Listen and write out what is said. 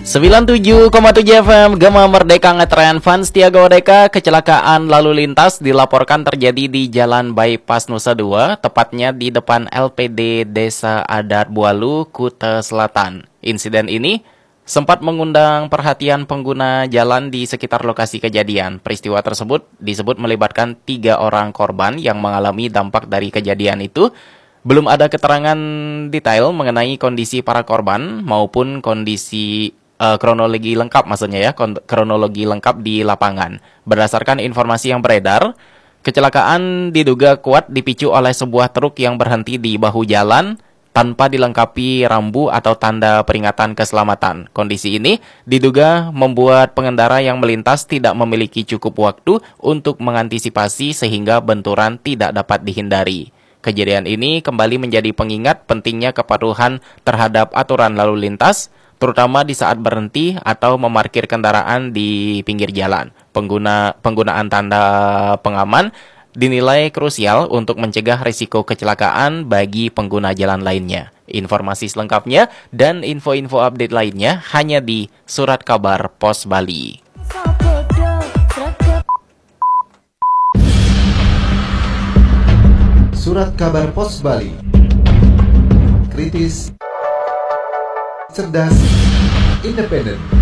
97,7 FM Gema Merdeka Ngetren Fans Tiaga Odeka. Kecelakaan lalu lintas dilaporkan terjadi di Jalan Bypass Nusa Dua, tepatnya di depan LPD Desa Adat Bualu, Kuta Selatan. Insiden ini sempat mengundang perhatian pengguna jalan di sekitar lokasi kejadian. Peristiwa tersebut disebut melibatkan 3 orang korban yang mengalami dampak dari kejadian itu. Belum ada keterangan detail mengenai kondisi para korban maupun kondisi kronologi lengkap kronologi lengkap di lapangan. Berdasarkan informasi yang beredar, kecelakaan diduga kuat dipicu oleh sebuah truk yang berhenti di bahu jalan tanpa dilengkapi rambu atau tanda peringatan keselamatan. Kondisi ini diduga membuat pengendara yang melintas tidak memiliki cukup waktu untuk mengantisipasi sehingga benturan tidak dapat dihindari. Kejadian ini kembali menjadi pengingat pentingnya kepatuhan terhadap aturan lalu lintas, terutama di saat berhenti atau memarkir kendaraan di pinggir jalan. Penggunaan tanda pengaman dinilai krusial untuk mencegah risiko kecelakaan bagi pengguna jalan lainnya. Informasi selengkapnya dan info-info update lainnya hanya di Surat Kabar Pos Bali. Surat Kabar Pos Bali. Kritis, cerdas, independen.